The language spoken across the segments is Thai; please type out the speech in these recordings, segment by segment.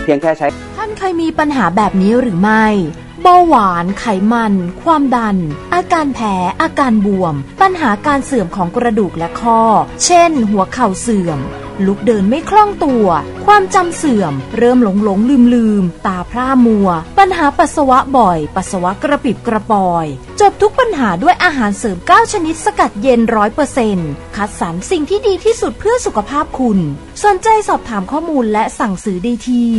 พียงแค่ใช้ท่านเคยมีปัญหาแบบนี้หรือไม่เบาหวานไขมันความดันอาการแพ้อาการบวมปัญหาการเสื่อมของกระดูกและข้อเช่นหัวเข่าเสื่อมลุกเดินไม่คล่องตัวความจำเสื่อมเริ่มหลงลืมตาพร่ามัวปัญหาปัสสาวะบ่อยปัสสาวะกระปิบกระปอยจบทุกปัญหาด้วยอาหารเสริม9ชนิดสกัดเย็น 100% คัดสรรสิ่งที่ดีที่สุดเพื่อสุขภาพคุณสนใจสอบถามข้อมูลและสั่งซื้อได้ที่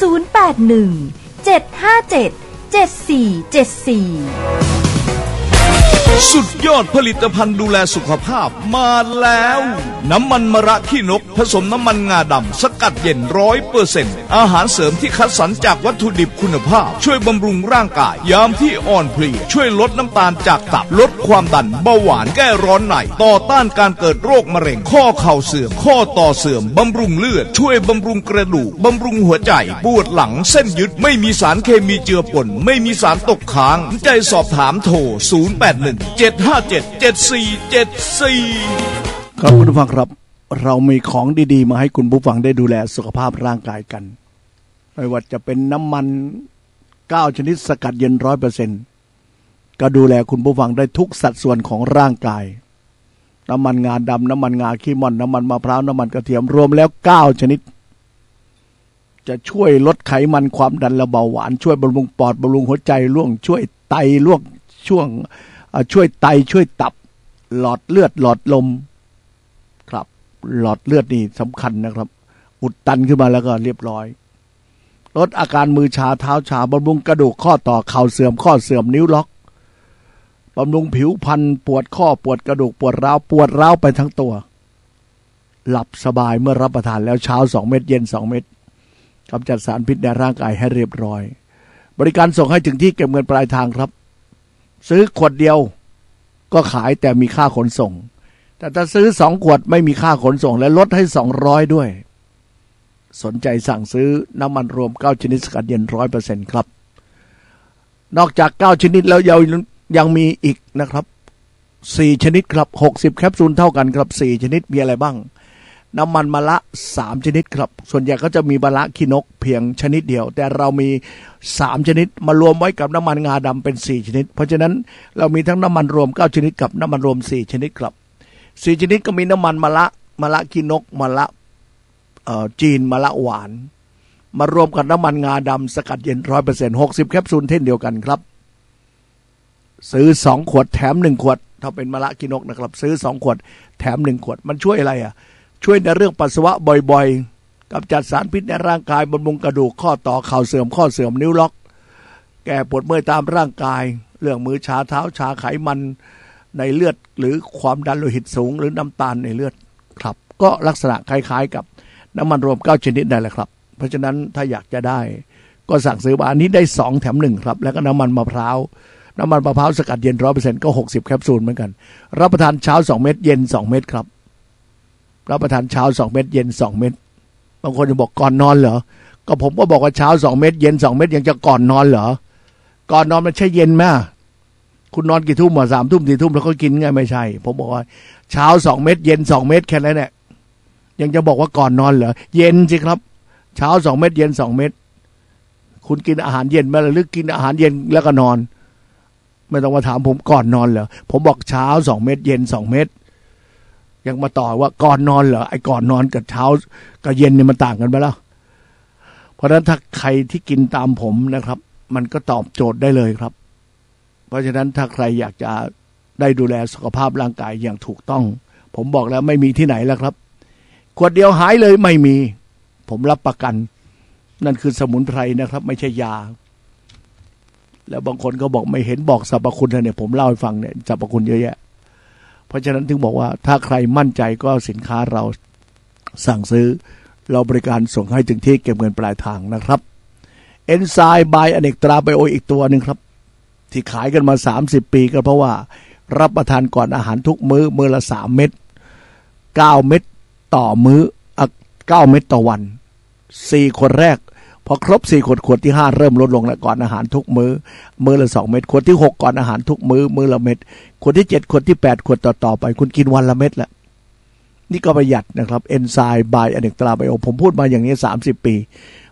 081 757 7474 สุดยอดผลิตภัณฑ์ดูแลสุขภาพมาแล้วน้ำมันมะระขี้นกผสมน้ำมันงาดำสกัดเย็น 100% อาหารเสริมที่คัดสรรจากวัตถุดิบคุณภาพช่วยบำรุงร่างกายยามที่อ่อนเพลียช่วยลดน้ำตาลจากตับลดความดันเบาหวานแก้ร้อนในต่อต้านการเกิดโรคมะเร็งข้อเข่าเสื่อมข้อต่อเสื่อมบำรุงเลือดช่วยบำรุงกระดูกบำรุงหัวใจปวดหลังเส้นยึดไม่มีสารเคมีเจือปนไม่มีสารตกค้างใจสอบถามโทร081-757-7474 ครับคุณผู้ฟังครับเรามีของดีๆมาให้คุณผู้ฟังได้ดูแลสุขภาพร่างกายกันไม่ว่าจะเป็นน้ำมัน9ชนิดสกัดเย็น 100% ก็ดูแลคุณผู้ฟังได้ทุกสัดส่วนของร่างกายน้ำมันงาดำน้ำมันงาขี้ม่อนน้ำมันมะพร้าวน้ำมันกระเทียมรวมแล้ว9ชนิดจะช่วยลดไขมันความดันและเบาหวานช่วยบำรุงปอดบำรุงหัวใจช่วยไตช่วยไตช่วยตับหลอดเลือดหลอดลมครับหลอดเลือดนี่สำคัญนะครับอุดตันขึ้นมาแล้วก็เรียบร้อยลดอาการมือชาเท้าชาบำรุงกระดูกข้อต่อเข่าเสื่อมข้อเสื่อมนิ้วล็อกบำรุงผิวพรรณปวดข้อปวดกระดูกปวดร้าวไปทั้งตัวหลับสบายเมื่อรับประทานแล้วเช้า2เม็ดเย็น2เม็ดกำจัดสารพิษในร่างกายให้เรียบร้อยบริการส่งให้ถึงที่เก็บเงินปลายทางครับซื้อขวดเดียวก็ขายแต่มีค่าขนส่งแต่ถ้าซื้อ2ขวดไม่มีค่าขนส่งและลดให้200ด้วยสนใจสั่งซื้อน้ำมันรวม9ชนิดสกัดเย็น 100% ครับนอกจาก9ชนิดแล้วยังมีอีกนะครับ4ชนิดครับ60แคปซูลเท่ากันครับ4ชนิดมีอะไรบ้างน้ำมันมะระ3ชนิดครับส่วนใหญ่ก็จะมีมะระขี้นกเพียงชนิดเดียวแต่เรามี3ชนิดมารวมไว้กับน้ำมันงาดำเป็น4ชนิดเพราะฉะนั้นเรามีทั้งน้ำมันรวม9ชนิดกับน้ำมันรวม4ชนิดครับ4ชนิดก็มีน้ำมันมะระขี้นกมะระจีนมะระหวานมารวมกับน้ำมันงาดำสกัดเย็น 100% 60แคปซูลเช่นเดียวกันครับซื้อ2ขวดแถม1ขวดถ้าเป็นมะระขี้นกนะครับซื้อ2ขวดแถม1ขวดมันช่วยอะไรช่วยในเรื่องปัสสาวะบ่อยๆกำจัดสารพิษในร่างกายบำรุงกระดูกข้อต่อเข่าเสื่อมข้อเสื่อมนิ้วล็อกแก้ปวดเมื่อยตามร่างกายเรื่องมือชาเท้าชาไขมันในเลือดหรือความดันโลหิตสูงหรือน้ำตาลในเลือดครับก็ลักษณะคล้ายๆกับน้ำมันรวม9ชนิดนั่นแหละครับเพราะฉะนั้นถ้าอยากจะได้ก็สั่งซื้อมาอันนี้ได้2แถม1ครับแล้วก็น้ำมันมะพร้าวสกัดเย็น 100% ก็60แคปซูลเหมือนกันรับประทานเช้า2เม็ดเย็น2เม็ดครับรับประทานเช้า2เม็ดเย็น2เม็ดบางคนจะบอกก่อนนอนเหรอก็ผมก็บอกว่าเช้า2เม็ดเย็น2เม็ดยังจะก่อนนอนเหรอก่อนนอนมันใช่เย็นมั้ยคุณนอนกี่ทุ่ม3 ทุ่ม4 ทุ่มแล้วก็กินไงไม่ใช่ผมบอกว่าเช้า2เม็ดเย็น2เม็ดแค่นั้นแหละยังจะบอกว่าก่อนนอนเหรอเย็นสิครับเช้า2เม็ดเย็น2เม็ดคุณกินอาหารเย็นมั้ยหรือกินอาหารเย็นแล้วก็นอนไม่ต้องมาถามผมก่อนนอนเหรอผมบอกเช้า2เม็ดเย็น2เม็ดยังมาต่อว่าก่อนนอนเหรอไอ้ก่อนนอนกับเช้ากับเย็นเนี่ยมันต่างกันไปแล้วเพราะฉะนั้นถ้าใครที่กินตามผมนะครับมันก็ตอบโจทย์ได้เลยครับเพราะฉะนั้นถ้าใครอยากจะได้ดูแลสุขภาพร่างกายอย่างถูกต้องผมบอกแล้วไม่มีที่ไหนแล้วครับขวดเดียวหายเลยไม่มีผมรับประกันนั่นคือสมุนไพรนะครับไม่ใช่ยาแล้วบางคนก็บอกไม่เห็นบอกสรรพคุณเนี่ยผมเล่าให้ฟังเนี่ยสรรพคุณเยอะแยะเพราะฉะนั้นถึงบอกว่าถ้าใครมั่นใจก็สินค้าเราสั่งซื้อเราบริการส่งให้ถึงที่เก็บเงินปลายทางนะครับเอนไซม์ไบอเนกตราไบโออีกตัวนึงครับที่ขายกันมา30ปีก็เพราะว่ารับประทานก่อนอาหารทุกมื้อละ3เม็ด9เม็ดต่อมื้อ9เม็ดต่อวัน4ขวดแรกพอครบ4ขวดที่5เริ่มลดลงแล้วก่อนอาหารทุกมื้อละ2เม็ดขวดที่6ก่อนอาหารทุกมื้อละเม็ดขวดที่7ขวดที่8ขวดต่อไปคุณกินวันละเม็ดละนี่ก็ประหยัดนะครับเอนไซม์ไบอเนกตราไบโอผมพูดมาอย่างนี้30ปี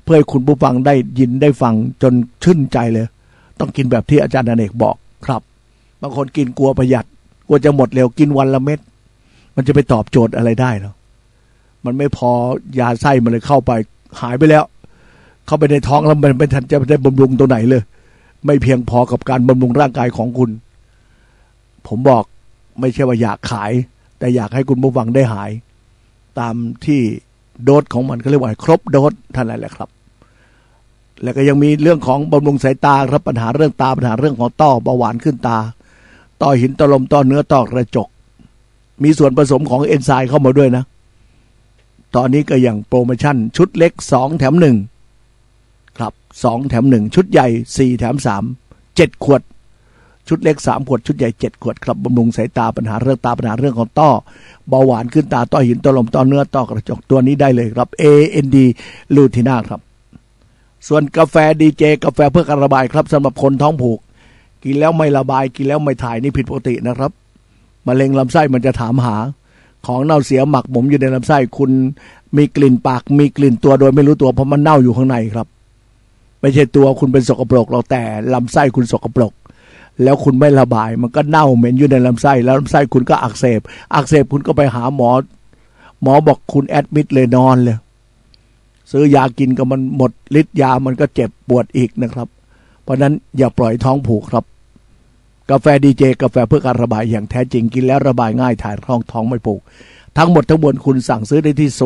เพื่อให้คุณผู้ฟังได้ยินได้ฟังจนชื่นใจเลยต้องกินแบบที่อาจารย์อเนกบอกครับบางคนกินกลัวประหยัดกลัวจะหมดเร็วกินวันละเม็ดมันจะไปตอบโจทย์อะไรได้เนาะมันไม่พอยาไส้มันเลยเข้าไปหายไปแล้วเข้าไปในท้องแล้วมันไม่ทันจะได้บำรุงตัวไหนเลยไม่เพียงพอกับการบำรุงร่างกายของคุณผมบอกไม่ใช่ว่าอยากขายแต่อยากให้คุณผู้ฟังได้หายตามที่โดสของมันก็เรียกว่าครบโดสท่านอะไรแหละครับแล้วก็ยังมีเรื่องของบำรุงสายตาครับปัญหาเรื่องตาปัญหาเรื่องของต้อเบาหวานขึ้นตาต้อหินต้อลมต้อเนื้อต้อกระจกมีส่วนผสมของเอนไซม์เข้ามาด้วยนะตอนนี้ก็อย่างโปรโมชั่นชุดเล็ก2แถม1ครับ2แถม1ชุดใหญ่4แถม3 7ขวดชุดเล็ก3ขวดชุดใหญ่7ขวดครับบำรุงสายตาปัญหาเรื่องตาปัญหาเรื่องของต้อเบาหวานขึ้นตาต้อหินต้อลมต้อเนื้อต้อกระจกตัวนี้ได้เลยครับ AND ลูทิน่าครับส่วนกาแฟดีเจกาแฟเพื่อการระบายครับสำหรับคนท้องผูกกินแล้วไม่ระบายกินแล้วไม่ถ่ายนี่ผิดปกตินะครับมะเร็งลำไส้มันจะถามหาของเน่าเสียหมักหมมอยู่ในลำไส้คุณมีกลิ่นปากมีกลิ่นตัวโดยไม่รู้ตัวเพราะมันเน่าอยู่ข้างในครับไม่ใช่ตัวคุณเป็นสกปรกหรอกแต่ลำไส้คุณสกปรกแล้วคุณไม่ระบายมันก็เน่าเหม็นอยู่ในลำไส้แล้วลำไส้คุณก็อักเสบคุณก็ไปหาหมอบอกคุณแอดมิดเลยนอนเลยซื้อยากินก็มันหมดฤทธิ์ยามันก็เจ็บปวดอีกนะครับเพราะนั้นอย่าปล่อยท้องผูกครับกาแฟดีเจกาแฟเพื่อการระบายอย่างแท้จริงกินแล้วระบายง่ายถ่ายท้องไม่ผูกทั้งหมดทั้งมวลคุณสั่งซื้อได้ที่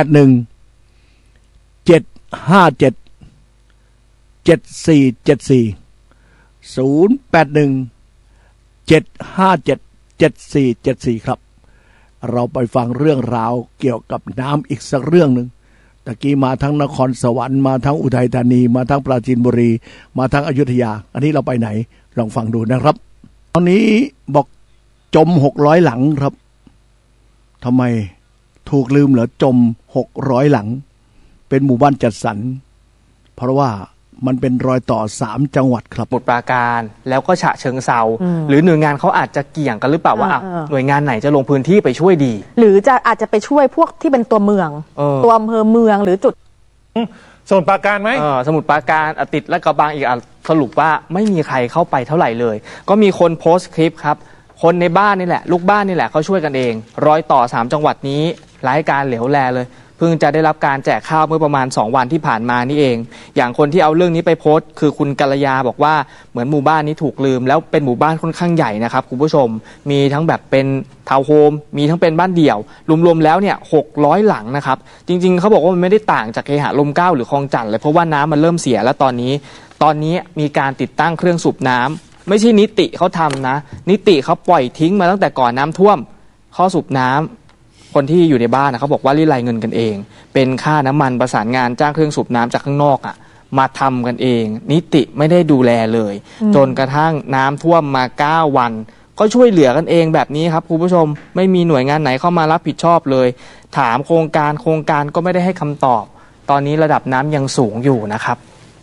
081-757-7474ครับเราไปฟังเรื่องราวเกี่ยวกับน้ำอีกสักเรื่องหนึ่งตะกี้มาทั้งนครสวรรค์มาทั้งอุทัยธานีมาทั้งปราจีนบุรีมาทั้งอยุธยาอันนี้เราไปไหนลองฟังดูนะครับตอนนี้บอกจม600หลังครับทำไมถูกลืมเหรอจม600หลังเป็นหมู่บ้านจัดสรรเพราะว่ามันเป็นรอยต่อ3จังหวัดครับสมุทรปราการแล้วก็ฉะเชิงเทราหรือหน่วยงานเขาอาจจะเกี่ยงกันหรือเปล่าว่าหน่วยงานไหนจะลงพื้นที่ไปช่วยดีหรืออาจจะไปช่วยพวกที่เป็นตัวเมืองตัวอำเภอเมืองหรือจุดสมุทรปราการไหมสมุทรปราการติดและกระบังอีกสรุปว่าไม่มีใครเข้าไปเท่าไหร่เลยก็มีคนโพสต์คลิปครับคนในบ้านนี่แหละลูกบ้านนี่แหละเขาช่วยกันเองรอยต่อ3จังหวัดนี้ไร้การเหลวแลเลยเพิ่งจะได้รับการแจกข้าวเมื่อประมาณ2วันที่ผ่านมานี่เองอย่างคนที่เอาเรื่องนี้ไปโพสต์คือคุณกัลยาบอกว่าเหมือนหมู่บ้านนี้ถูกลืมแล้วเป็นหมู่บ้านค่อนข้างใหญ่นะครับคุณผู้ชมมีทั้งแบบเป็นทาวน์โฮมมีทั้งเป็นบ้านเดี่ยวรวมๆแล้วเนี่ย600หลังนะครับจริงๆเขาบอกว่ามันไม่ได้ต่างจากเคหะลมเกล้าหรือคลองจันทร์เลยเพราะว่าน้ำมันเริ่มเสียแล้วตอนนี้มีการติดตั้งเครื่องสูบน้ำไม่ใช่นิติเขาทำนะนิติเขาปล่อยทิ้งมาตั้งแต่ก่อนน้ำท่วมข้อสูบน้ำคนที่อยู่ในบ้านนะเขาบอกว่ารีรายเงินกันเองเป็นค่าน้ำมันประสานงานจ้างเครื่องสูบน้ำจากข้างนอกมาทำกันเองนิติไม่ได้ดูแลเลยจนกระทั่งน้ำท่วมมา9วันก็ช่วยเหลือกันเองแบบนี้ครับคุณผู้ชมไม่มีหน่วยงานไหนเข้ามารับผิดชอบเลยถามโครงการก็ไม่ได้ให้คำตอบตอนนี้ระดับน้ำยังสูงอยู่นะครับ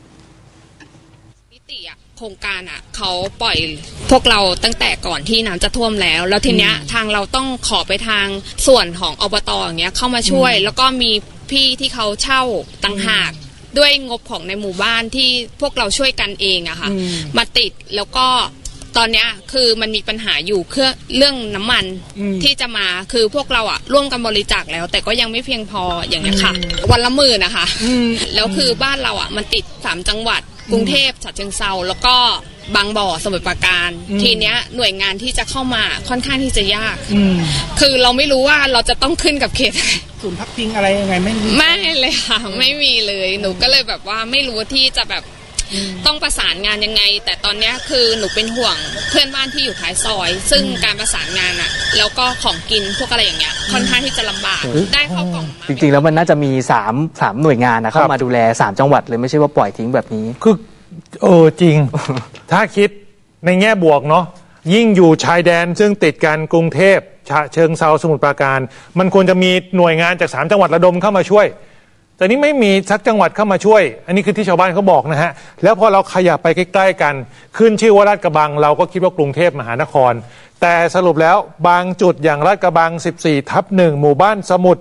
นิติโครงการเขาปล่อยพวกเราตั้งแต่ก่อนที่น้ำจะท่วมแล้วทีเนี้ยทางเราต้องขอไปทางส่วนของอบต.อย่างเงี้ยเข้ามาช่วยแล้วก็มีพี่ที่เขาเช่าต่างหากด้วยงบของในหมู่บ้านที่พวกเราช่วยกันเองอะค่ะมาติดแล้วก็ตอนเนี้ยคือมันมีปัญหาอยู่เรื่องน้ำมันที่จะมาคือพวกเราร่วมกันบริจาคแล้วแต่ก็ยังไม่เพียงพออย่างเงี้ยค่ะวันละ10,000นะคะแล้วคือบ้านเรามันติด3จังหวัดกรุงเทพฉะเชิงเทราแล้วก็บางบ่อสมุทรปราการทีเนี้ยหน่วยงานที่จะเข้ามาค่อนข้างที่จะยากคือเราไม่รู้ว่าเราจะต้องขึ้นกับเขตศูนย์พักพิงอะไรยังไงไม่เลยค่ะไม่มีเลยหนูก็เลยแบบว่าไม่รู้ที่จะแบบต้องประสานงานยังไงแต่ตอนนี้คือหนูเป็นห่วงเพื่อนบ้านที่อยู่ท้ายซอยซึ่งการประสานงานแล้วก็ของกินพวกอะไรอย่างเงี้ยค่อนข้างที่จะลำบากได้เข้ากล่องจริงๆแล้วมันน่าจะมี3หน่วยงานเข้ามาดูแล3จังหวัดเลยไม่ใช่ว่าปล่อยทิ้งแบบนี้คือจริง ถ้าคิดในแง่บวกเนาะยิ่งอยู่ชายแดนซึ่งติดกันกรุงเทพฉะเชิงเทราสมุทรปราการมันควรจะมีหน่วยงานจาก3จังหวัดระดมเข้ามาช่วยแต่นี้ไม่มีสักจังหวัดเข้ามาช่วยอันนี้คือที่ชาวบ้านเขาบอกนะฮะแล้วพอเราขยับไปใกล้ๆกันขึ้นชื่อว่าลาดกระบังเราก็คิดว่ากรุงเทพมหานครแต่สรุปแล้วบางจุดอย่างลาดกระบัง14/1หมู่บ้านสมุทร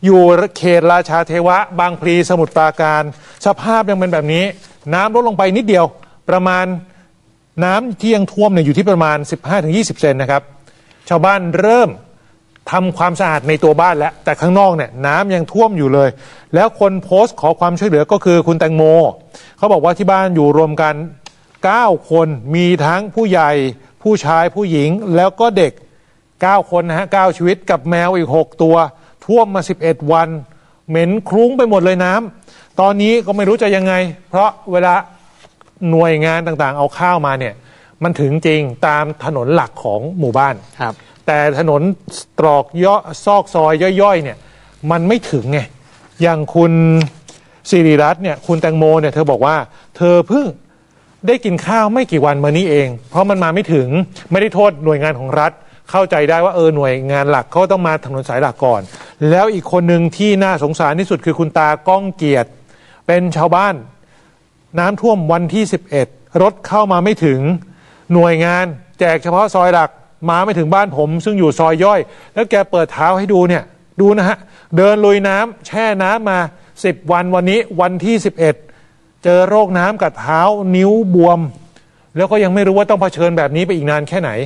อยู่เขตราชาเทวะบางพลีสมุทรปราการสภาพยังเป็นแบบนี้น้ำลดลงไปนิดเดียวประมาณน้ำที่ยังท่วมเนี่ยอยู่ที่ประมาณ 15-20 เซนนะครับชาวบ้านเริ่มทำความสะอาดในตัวบ้านแล้วแต่ข้างนอกเนี่ยน้ำยังท่วมอยู่เลยแล้วคนโพสต์ขอความช่วยเหลือก็คือคุณแตงโมเขาบอกว่าที่บ้านอยู่รวมกัน9 คนมีทั้งผู้ใหญ่ผู้ชายผู้หญิงแล้วก็เด็ก9 คนนะฮะ9 ชีวิตกับแมวอีก6 ตัวท่วมมา11 วันเหม็นคลุ้งไปหมดเลยน้ำตอนนี้ก็ไม่รู้จะยังไงเพราะเวลาหน่วยงานต่างๆเอาข้าวมาเนี่ยมันถึงจริงตามถนนหลักของหมู่บ้านครับแต่ถนนตรอกซอกซอยย่อยๆเนี่ยมันไม่ถึงไงอย่างคุณสิริรัตน์เนี่ยคุณแตงโมเนี่ยเธอบอกว่าเธอเพิ่งได้กินข้าวไม่กี่วันมานี้เองเพราะมันมาไม่ถึงไม่ได้โทษหน่วยงานของรัฐเข้าใจได้ว่าหน่วยงานหลักเขาต้องมาถนนสายหลักก่อนแล้วอีกคนหนึ่งที่น่าสงสารที่สุดคือคุณตาก้องเกียรติเป็นชาวบ้านน้ำท่วมวันที่11รถเข้ามาไม่ถึงหน่วยงานแจกเฉพาะซอยหลักมาไม่ถึงบ้านผมซึ่งอยู่ซอยย่อยแล้วแกเปิดเท้าให้ดูเนี่ยดูนะฮะเดินลุยน้ำแช่น้ำมา10 วันวันนี้วันที่11เจอโรคน้ำกัดเท้านิ้วบวมแล้วก็ยังไม่รู้ว่าต้องเผชิญแบบนี้ไปอีกนานแค่ไหน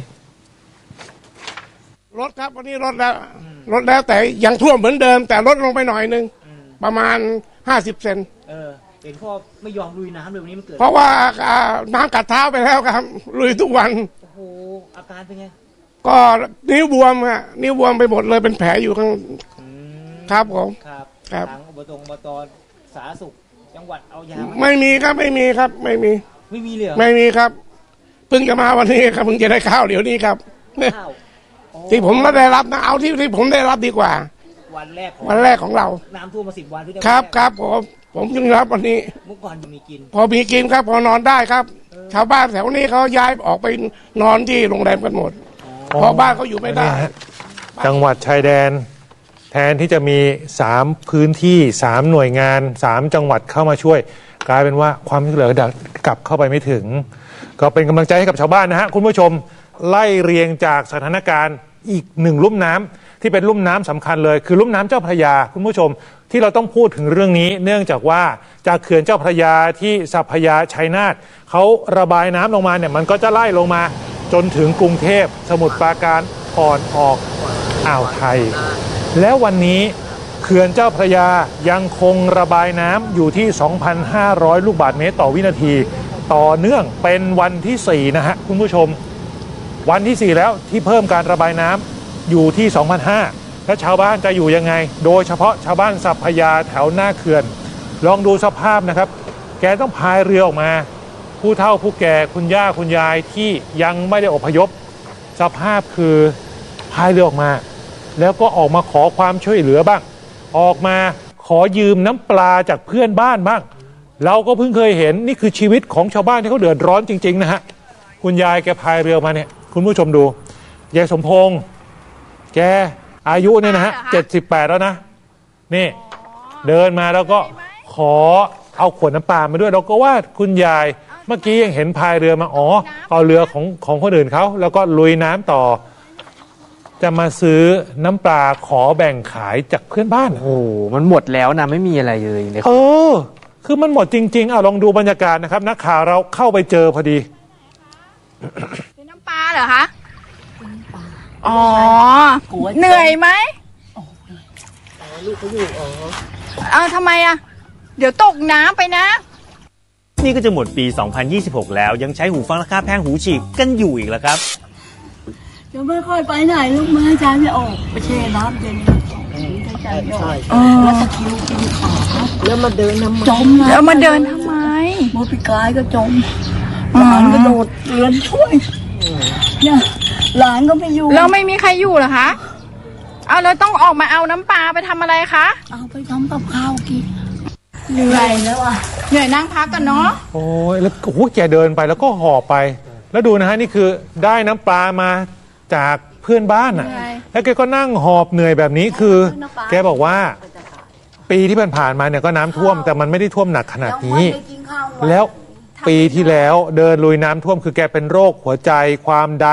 รถครับวันนี้ลดแล้วแต่ยังท่วมเหมือนเดิมแต่ลดลงไปหน่อยนึงประมาณ50 เซนเห็นพ่อไม่ยอมลุยน้ำเลยวันนี้มันเกิดเพราะว่าน้ำกัดเท้าไปแล้วครับลุยทุกวันโอ้โหอาการเป็นไงก็นิ้วบวมฮะนิ้วบวมไปหมดเลยเป็นแผลอยู่ข้างครับผมครับทางอบตสาธารณสุขจังหวัดเอายาไม่มีครับไม่มีครับไม่มีเลยไม่มีครับเพิ่งจะมาวันนี้ครับเพิ่งจะได้ข้าวเดี๋ยวนี้ครับที่ผมไม่ได้รับนะเอาที่ผมได้รับดีกว่าวันแรกของเราน้ำท่วมมา10 วันครับผมจึงรับวันนี้เมื่อก่อนมีกินพอมีกินครับพอนอนได้ครับชาวบ้านแถวนี้เขาย้ายออกไปนอนที่โรงแรมกันหมดเพราะบ้านเขาอยู่ไม่ได้จังหวัดชายแดนแทนที่จะมี3 พื้นที่3 หน่วยงาน3 จังหวัดเข้ามาช่วยกลายเป็นว่าความช่วยเหลือกลับเข้าไปไม่ถึงก็เป็นกำลังใจให้กับชาวบ้านนะฮะคุณผู้ชมไล่เรียงจากสถานการณ์อีก1 ลุ่มน้ำที่เป็นลุ่มน้ำสำคัญเลยคือลุ่มน้ำเจ้าพระยาคุณผู้ชมที่เราต้องพูดถึงเรื่องนี้เนื่องจากว่าจากเขื่อนเจ้าพระยาที่สัพพยาชัยนาทเขาระบายน้ำลงมาเนี่ยมันก็จะไล่ลงมาจนถึงกรุงเทพสมุทรปราการก่อนออกอ่าวไทยแล้ววันนี้เขื่อนเจ้าพระยายังคงระบายน้ำอยู่ที่ 2,500 ลูกบาศก์เมตรต่อวินาทีต่อเนื่องเป็นวันที่4นะฮะคุณผู้ชมวันที่4แล้วที่เพิ่มการระบายน้ำอยู่ที่ 2,500 แล้วชาวบ้านจะอยู่ยังไงโดยเฉพาะชาวบ้านสัพพยาแถวหน้าเขื่อนลองดูสภาพนะครับแกต้องพายเรือออกมาผู้เฒ่าผู้แก่คุณย่าคุณยายที่ยังไม่ได้อพยพสภาพคือพายเรือออกมาแล้วก็ออกมาขอความช่วยเหลือบ้างออกมาขอยืมน้ำปลาจากเพื่อนบ้านบ้างเราก็เพิ่งเคยเห็นนี่คือชีวิตของชาวบ้านที่เขาเดือดร้อนจริงๆนะฮะคุณยายแกพายเรือมาเนี่ยคุณผู้ชมดูยายสมพงษ์แกอายุเนี่ยนะฮะ78แล้วนะนี่เดินมาแล้วก็ขอเอาขวดน้ำปลามาด้วยเราก็ว่าคุณยายเมื่อกี้ยังเห็นพายเรือมาเอาเรือของคนอื่นเขาแล้วก็ลุยน้ำต่อจะมาซื้อน้ำปลาขอแบ่งขายจากเพื่อนบ้านโอ้มันหมดแล้วนะไม่มีอะไรเลยเนี่ยคือมันหมดจริงๆลองดูบรรยากาศนะครับนักข่าวเราเข้าไปเจอพอดีเป็นน้ำปลาเหรอคะอ๋อเหนื่อยไหมลูกเขาอยู่ทำไมอ่ะเดี๋ยวตกน้ำไปนะนี่ก็จะหมดปี 2026 แล้วยังใช้หูฟังราคาแพงหูฉีกกันอยู่อีกแล้วครับจะไม่ค่อยไปไหนลูกมือใจไม่ออกไปแช่น้ำเย็นใจไม่ออกแล้วตะคิวกินขาแล้วมาเดินทำไมจมแล้วมาเดินทำไมโมปิกายก็จมหลานก็โดดเรือนช่วยเนี่ยหลานก็ไม่อยู่แล้วไม่มีใครอยู่เหรอคะเอาแล้วต้องออกมาเอาน้ำปลาไปทำอะไรคะเอาไปทำกับข้าวกินเหนื่อยแล้วอ่ะเหนื่อยนั่งพักกันเนาะโอ้ยแล้วโอ้โหแกเดินไปแล้วก็ห่อไปแล้วดูนะฮะนี่คือได้น้ำปลามาจากเพื่อนบ้านอ่ะแล้วแกก็นั่งหอบเหนื่อยแบบนี้คือแกบอกว่าปีที่ผ่านมาเนี่ยก็น้ำท่วมแต่มันไม่ได้ท่วมหนักขนาดนี้แล้วปีที่แล้วเดินลุยน้ำท่วมคือแกเป็นโรคหัวใจความดัน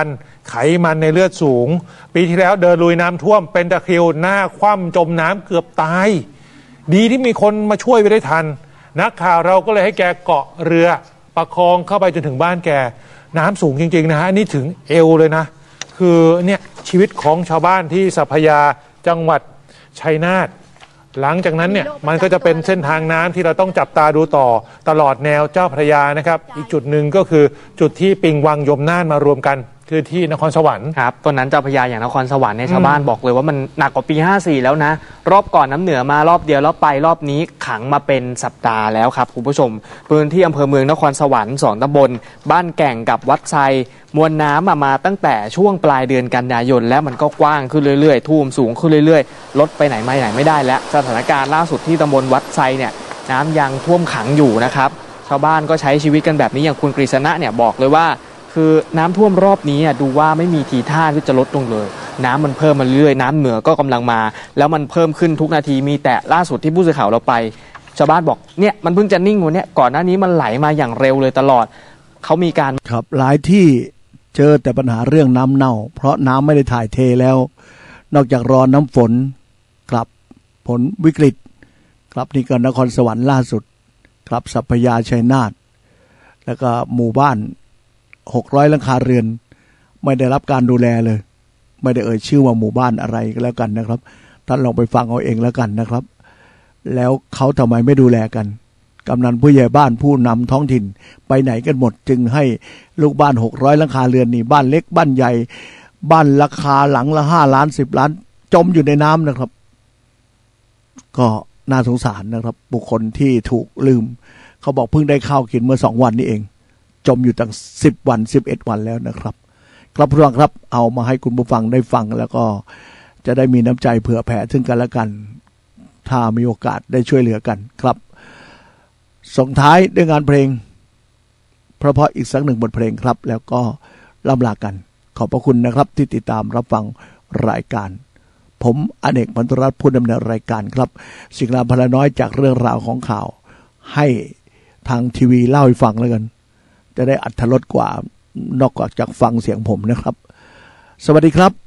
ไขมันในเลือดสูงปีที่แล้วเดินลุยน้ำท่วมเป็นตะคริวหน้าคว่ำจมน้ำเกือบตายดีที่มีคนมาช่วยไว้ได้ทันนักข่าวเราก็เลยให้แกเกาะเรือประคองเข้าไปจนถึงบ้านแกน้ำสูงจริงๆนะฮะนี่ถึงเอวเลยนะคือเนี่ยชีวิตของชาวบ้านที่สัพพยาจังหวัดชัยนาทหลังจากนั้นเนี่ยมันก็จะเป็นเส้นทางน้ำที่เราต้องจับตาดูต่อตลอดแนวเจ้าพระยานะครับอีกจุดหนึ่งก็คือจุดที่ปิงวังยมน่านมารวมกันคือที่นครสวรรค์ครับตอนนั้นเจ้าพระยาอย่างนครสวรรค์เนี่ยชาวบ้านบอกเลยว่ามันหนักกว่าปี54แล้วนะรอบก่อนน้ำเหนือมารอบเดียวแล้วไปรอบนี้ขังมาเป็นสัปดาห์แล้วครับคุณผู้ชมพื้นที่อำเภอเมืองนครสวรรค์2ตำบลบ้านแก่งกับวัดไซมวลน้ำมาตั้งแต่ช่วงปลายเดือนกันยายนแล้วมันก็กว้างขึ้นเรื่อยๆท่วมสูงขึ้นเรื่อยๆลดไปไหนมาไหนไม่ได้แล้วสถานการณ์ล่าสุดที่ตำบลวัดไซเนี่ยน้ำยังท่วมขังอยู่นะครับชาวบ้านก็ใช้ชีวิตกันแบบนี้อย่างคุณกฤษณะเนี่ยบอกเลยว่าคือน้ำท่วมรอบนี้ดูว่าไม่มีทีท่าที่จะลดลงเลยน้ำมันเพิ่มมาเรื่อยน้ำเหนือก็กำลังมาแล้วมันเพิ่มขึ้นทุกนาทีมีแต่ล่าสุดที่ผู้สื่อข่าวเราไปชาวบ้านบอกเนี่ยมันเพิ่งจะนิ่งวันนี้ก่อนหน้านี้มันไหลมาอย่างเร็วเลยตลอดเขามีการครับหลายที่เจอแต่ปัญหาเรื่องน้ำเน่าเพราะน้ำไม่ได้ถ่ายเทแล้วนอกจากรอน้ำฝนกลับผลวิกฤตกลับนี่ก็นครสวรรค์ล่าสุดกลับสัพพยาชัยนาทแล้วก็หมู่บ้าน600หลังคาเรือนไม่ได้รับการดูแลเลยไม่ได้เอ่ยชื่อว่าหมู่บ้านอะไรก็แล้วกันนะครับท่านลองไปฟังเอาเองแล้วกันนะครับแล้วเขาทำไมไม่ดูแลกันกำนันผู้ใหญ่บ้านผู้นำท้องถิ่นไปไหนกันหมดจึงให้ลูกบ้าน600หลังคาเรือนนี่บ้านเล็กบ้านใหญ่บ้านราคาหลังละ5 ล้าน10 ล้านจมอยู่ในน้ำนะครับก็น่าสงสารนะครับบุคคลที่ถูกลืมเขาบอกเพิ่งได้ข้าวกินเมื่อ2 วันนี้เองจมอยู่ตั้ง10 วัน11 วันแล้วนะครับครับผู้ฟังครับเอามาให้คุณผู้ฟังได้ฟังแล้วก็จะได้มีน้ำใจเผื่อแผ่ซึ่งกันและกันถ้ามีโอกาสได้ช่วยเหลือกันครับส่งท้ายด้วยงานเพลงเพราะอีกสักหนึ่งบทเพลงครับแล้วก็ล่ำลากันขอบพระคุณนะครับที่ติดตามรับฟังรายการผมอเนกพันธุรัตน์ผู้ดำเนินรายการครับสิ่งราวพลาน้อยจากเรื่องราวของข่าวให้ทางทีวีเล่าให้ฟังแล้วกันจะได้อรรถรสกว่านอกจากฟังเสียงผมนะครับสวัสดีครับ